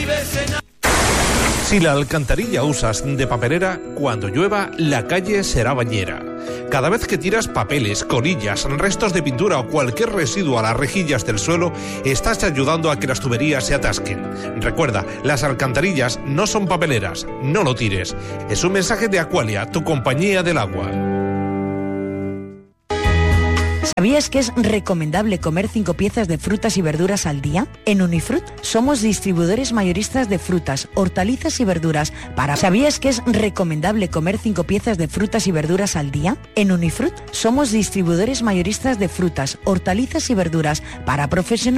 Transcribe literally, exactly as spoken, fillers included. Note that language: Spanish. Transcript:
Si la alcantarilla usas de papelera, cuando llueva, la calle será bañera. Cada vez que tiras papeles, colillas, restos de pintura o cualquier residuo a las rejillas del suelo, estás ayudando a que las tuberías se atasquen. Recuerda, las alcantarillas no son papeleras, no lo tires. Es un mensaje de Aqualia, tu compañía del agua. ¿Sabías que es recomendable comer cinco piezas de frutas y verduras al día? En Unifrut somos distribuidores mayoristas de frutas, hortalizas y verduras para... ¿Sabías que es recomendable comer cinco piezas de frutas y verduras al día? En Unifrut somos distribuidores mayoristas de frutas, hortalizas y verduras para profesionales